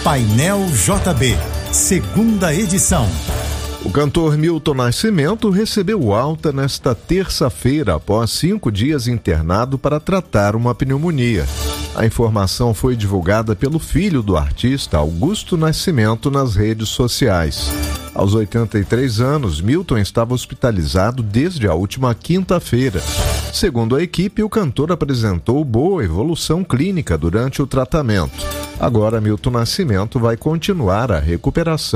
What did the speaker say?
Painel JB, segunda edição. O cantor Milton Nascimento recebeu alta nesta terça-feira após 5 dias internado para tratar uma pneumonia. A informação foi divulgada pelo filho do artista, Augusto Nascimento, nas redes sociais. Aos 83 anos, Milton estava hospitalizado desde a última quinta-feira. Segundo a equipe, o cantor apresentou boa evolução clínica durante o tratamento. Agora, Milton Nascimento vai continuar a recuperação